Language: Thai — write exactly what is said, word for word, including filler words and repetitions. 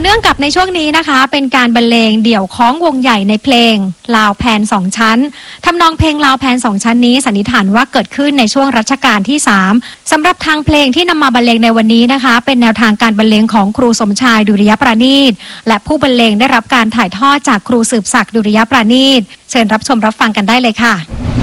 เนื่องกับในช่วงนี้นะคะเป็นการบรรเลงเดี่ยวคล้องวงใหญ่ในเพลงลาวแพนสองชั้นทำนองเพลงลาวแพนสองชั้นนี้สันนิษฐานว่าเกิดขึ้นในช่วงรัชกาลที่สามสำหรับทางเพลงที่นำมาบรรเลงในวันนี้นะคะเป็นแนวทางการบรรเลงของครูสมชายดุริยประณีตและผู้บรรเลงได้รับการถ่ายทอดจากครูสืบศักดิ์ดุริยประณีตเชิญรับชมรับฟังกันได้เลยค่ะ